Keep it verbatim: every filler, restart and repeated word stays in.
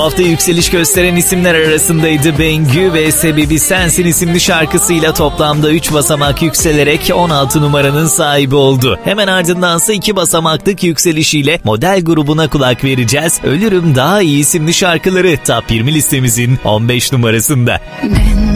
hafta yükseliş gösteren isimler arasındaydı. Bengü ve Sebebi Sensin isimli şarkısıyla toplamda üç basamak yükselerek on altı numaranın sahibi oldu. Hemen ardındansa iki basamaklık yükselişiyle model grubuna kulak vereceğiz. Ölürüm Daha İyi isimli şarkıları Top yirmi listemizin on beş numarasında. Ben